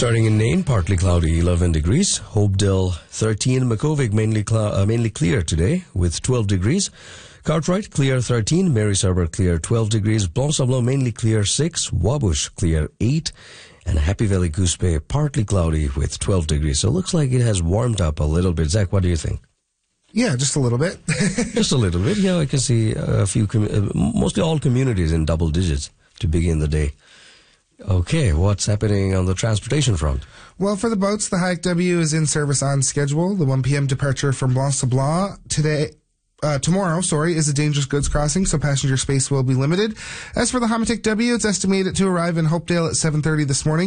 Starting in Nain, partly cloudy, 11 degrees. Hopedale, 13. Makhovik, mainly clear today with 12 degrees. Cartwright, clear 13. Mary Sarber, clear 12 degrees. Blanc Sablon, mainly clear 6. Wabush, clear 8. And Happy Valley Goose Bay, partly cloudy with 12 degrees. So it looks like it has warmed up a little bit. Zach, what do you think? Yeah, just a little bit. Just a little bit. Yeah, I can see a few, mostly all communities in double digits to begin the day. Okay, what's happening on the transportation front? Well, for the boats, the Hayek W is in service on schedule. The 1 p.m. departure from Blanc Sablon tomorrow is a dangerous goods crossing, so passenger space will be limited. As for the Hamatic W, it's estimated to arrive in Hopedale at 7:30 this morning.